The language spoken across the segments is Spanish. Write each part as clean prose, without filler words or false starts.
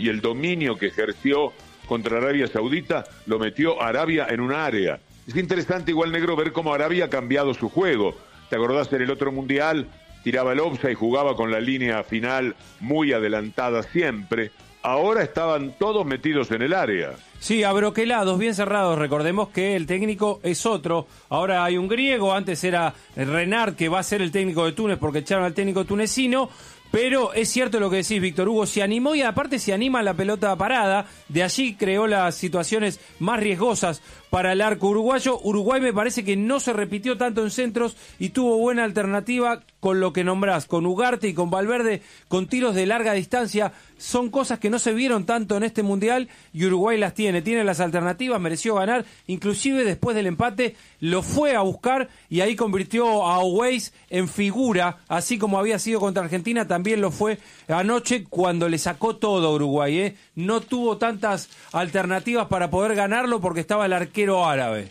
y el dominio que ejerció contra Arabia Saudita lo metió Arabia en un área. Es interesante igual, negro, ver cómo Arabia ha cambiado su juego. ¿Te acordás en el otro mundial? Tiraba el offside y jugaba con la línea final muy adelantada siempre. Ahora estaban todos metidos en el área. Sí, abroquelados, bien cerrados. Recordemos que el técnico es otro. Ahora hay un griego, antes era Renard, que va a ser el técnico de Túnez porque echaron al técnico tunecino. Pero es cierto lo que decís, Víctor Hugo, se animó y aparte se anima la pelota parada, de allí creó las situaciones más riesgosas para el arco uruguayo. Uruguay me parece que no se repitió tanto en centros y tuvo buena alternativa con lo que nombrás, con Ugarte y con Valverde, con tiros de larga distancia. Son cosas que no se vieron tanto en este Mundial y Uruguay las tiene las alternativas, mereció ganar, inclusive después del empate lo fue a buscar y ahí convirtió a Oweiss en figura, así como había sido contra Argentina, también lo fue anoche cuando le sacó todo a Uruguay, No tuvo tantas alternativas para poder ganarlo porque estaba el arquero árabe.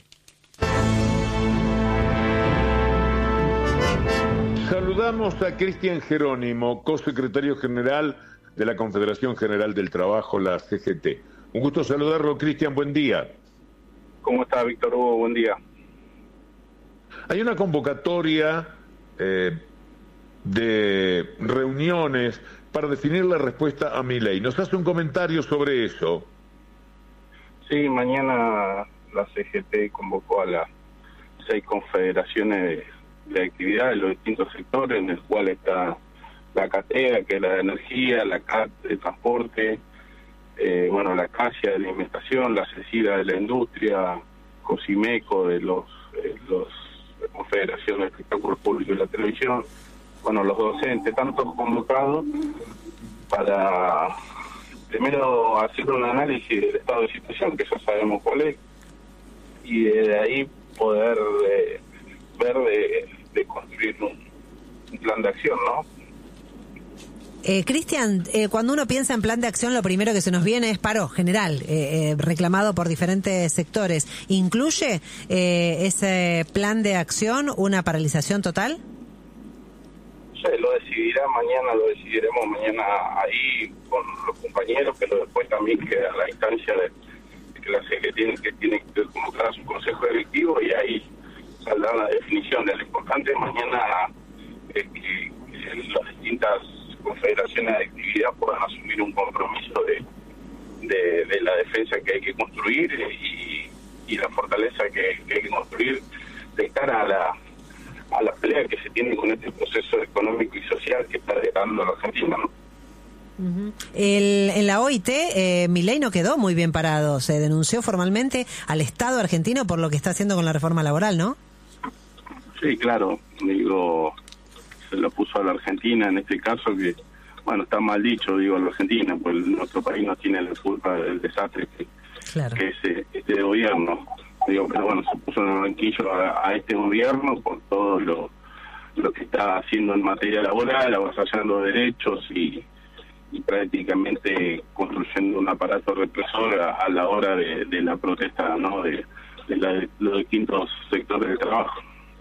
Saludamos a Cristian Jerónimo, co-secretario general de la Confederación General del Trabajo, la CGT. Un gusto saludarlo, Cristian, buen día. ¿Cómo está, Víctor Hugo? Buen día. Hay una convocatoria de reuniones para definir la respuesta a Milei. ¿Nos hace un comentario sobre eso? Sí, mañana la CGT convocó a las 6 confederaciones de actividad de los distintos sectores, en el cual está la CATEA, que es la de energía, la CAT de transporte, la CASIA de la alimentación, la CECIDA de la industria, COSIMECO de los Confederación de Espectáculos Públicos y la Televisión, los docentes, tantos convocados para primero hacer un análisis del estado de situación, que ya sabemos cuál es, y de ahí poder ver de construir un plan de acción, ¿no? Cristian, cuando uno piensa en plan de acción, lo primero que se nos viene es paro general, reclamado por diferentes sectores. ¿Incluye ese plan de acción una paralización total? Lo decidiremos mañana ahí con los compañeros, pero después también queda la instancia de que la CGT tiene que convocar a su consejo directivo y ahí saldrá la definición. Lo importante mañana es que las distintas confederaciones de actividad puedan asumir un compromiso de la defensa que hay que construir y la fortaleza que hay que construir de cara a la pelea que se tiene con este proceso económico y social que está dejando la Argentina, ¿no? Uh-huh. En la OIT, Milei no quedó muy bien parado. Se denunció formalmente al Estado argentino por lo que está haciendo con la reforma laboral, ¿no? Sí, claro. Se lo puso a la Argentina en este caso, que está mal dicho, a la Argentina, pues nuestro país no tiene la culpa del desastre que es este gobierno. Pero se puso en el banquillo a este gobierno por todo lo que está haciendo en materia laboral, avasallando derechos y prácticamente construyendo un aparato represor a la hora de la protesta, ¿no? de los distintos sectores del trabajo.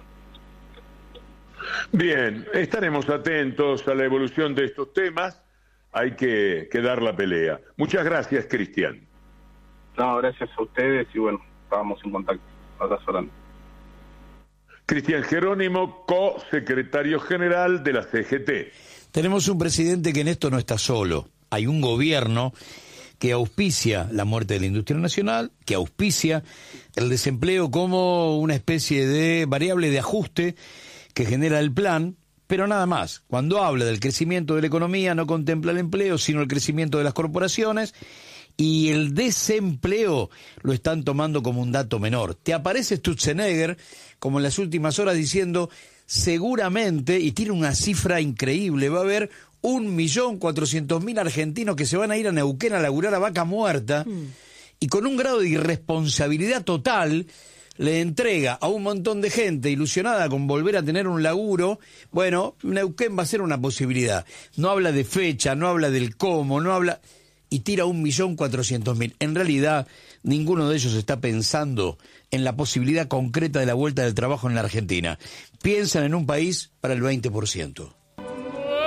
Bien, estaremos atentos a la evolución de estos temas. Hay que dar la pelea. Muchas gracias, Cristian. No, gracias a ustedes y estábamos en contacto. Abrazo grande. Cristian Jerónimo, co-secretario general de la CGT. Tenemos un presidente que en esto no está solo. Hay un gobierno que auspicia la muerte de la industria nacional, que auspicia el desempleo como una especie de variable de ajuste que genera el plan, pero nada más. Cuando habla del crecimiento de la economía no contempla el empleo, sino el crecimiento de las corporaciones, y el desempleo lo están tomando como un dato menor. Te aparece Stutzenegger, como en las últimas horas, diciendo seguramente, y tiene una cifra increíble, va a haber 1.400.000 argentinos que se van a ir a Neuquén a laburar a vaca muerta, y con un grado de irresponsabilidad total le entrega a un montón de gente ilusionada con volver a tener un laburo. Neuquén va a ser una posibilidad. No habla de fecha, no habla del cómo, no habla... y tira 1.400.000. En realidad, ninguno de ellos está pensando en la posibilidad concreta de la vuelta del trabajo en la Argentina. Piensan en un país para el 20%.